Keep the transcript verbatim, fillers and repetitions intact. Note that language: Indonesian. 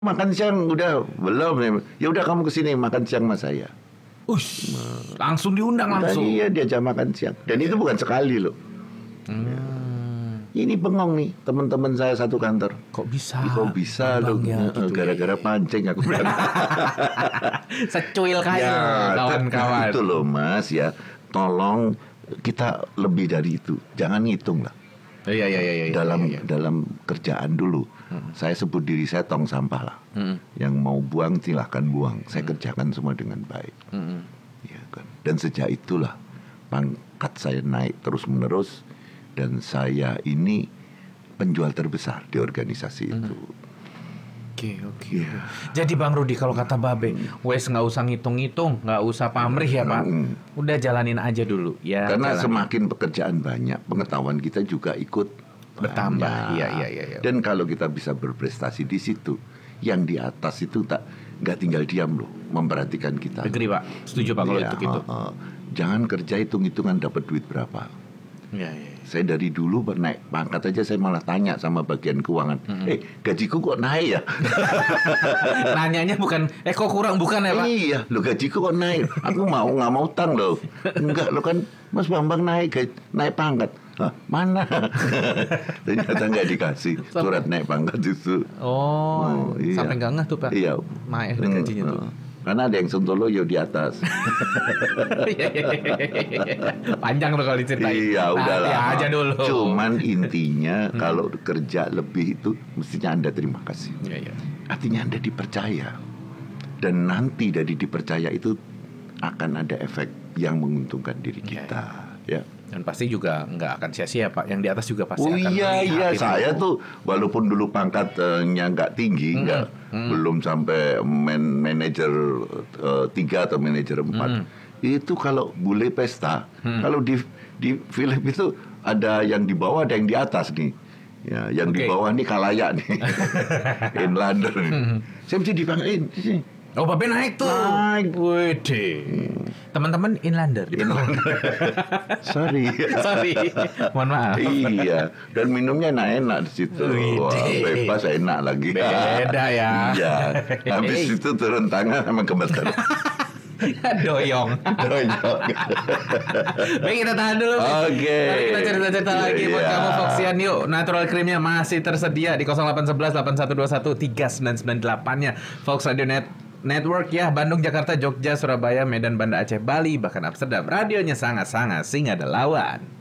Makan siang udah belum? Ya udah kamu kesini makan siang sama saya. Ush, langsung diundang Udah, langsung. iya diajak makan siang. Dan itu bukan sekali loh. Hmm. Ini bengong nih teman-teman saya satu kantor. Kok bisa? Ih, kok bisa loh? Abangnya gitu Gara-gara ya. pancing aku bilang. Secuil kayu Ya, kawan-kawan. itu loh Mas ya. Tolong kita lebih dari itu. Jangan ngitung lah. Iya iya iya iya. dalam iya, iya. dalam kerjaan dulu, hmm. saya sebut diri saya tong sampah lah. Hmm. Yang mau buang silahkan buang. Saya hmm. kerjakan semua dengan baik. Hmm. Ya kan. Dan sejak itulah pangkat saya naik terus menerus dan saya ini penjual terbesar di organisasi hmm. itu. Oke oke. Yeah. Jadi Bang Rudi kalau kata Babe, hmm. wes nggak usah ngitung-ngitung, nggak usah pamrih ya Pak. Hmm. Udah jalanin aja dulu. Ya. Karena jalanin. semakin pekerjaan banyak, pengetahuan kita juga ikut bertambah. Iya iya iya. Ya. Dan kalau kita bisa berprestasi di situ, yang di atas itu tak nggak tinggal diam loh, memperhatikan kita. Agree Pak, setuju Pak kalau ya, itu gitu. Uh, uh. Jangan kerja hitung-hitungan dapat duit berapa. Iya iya. Saya dari dulu naik pangkat aja saya malah tanya sama bagian keuangan, mm-hmm. eh gajiku kok naik ya? Nanyanya bukan, eh kok kurang bukan ya Pak? Iya, lo gajiku kok naik? Aku mau nggak mau utang loh. Enggak, lo kan Mas Bambang naik naik pangkat. Hah, mana? Ternyata nggak dikasih surat naik pangkat itu. Oh, oh iya. Sampai nggak ngeh tuh Pak? Iya, naik gajinya tuh. Karena ada yang Sontoloyo di atas. Panjang loh kalau diceritain. Iya, udahlah. aja dulu. Cuman intinya hmm. kalau kerja lebih itu mestinya Anda terima kasih. Iya, iya. Artinya Anda dipercaya. Dan nanti dari dipercaya itu akan ada efek yang menguntungkan diri kita. Ya. Ya. Dan pasti juga nggak akan sia-sia Pak. Yang di atas juga pasti oh, akan iya iya itu. Saya tuh walaupun dulu pangkatnya nggak tinggi, hmm. nggak hmm. belum sampai man, manajer uh, tiga atau manajer empat. Hmm. Itu kalau bule pesta, hmm. kalau di di film itu ada yang di bawah, ada yang di atas nih. Ya, yang okay. di bawah nih kalayak nih, inlander. Hmm. Saya mesti dipanggilin. Oh, Babe naik tuh. Naik. Wede. Hmm. Teman-teman inlander. Inlander. Sorry. Sorry. Mohon maaf. Iya. Dan minumnya enak-enak di situ. Wah, bebas enak lagi. Beda ya. Iya. Habis itu turun tangan sama gemeter. Doyong. Doyong. Baik, kita tahan dulu. Oke. Okay. Mari kita cerita-cerita yeah, lagi buat yeah. kamu Foxian yuk. Natural Creamnya masih tersedia di nol delapan satu satu delapan satu dua satu tiga sembilan sembilan delapan-nya. Fox Radio Net Network ya, Bandung, Jakarta, Jogja, Surabaya, Medan, Banda Aceh, Bali, bahkan Amsterdam. Radionya sangat-sangat sing ada lawan.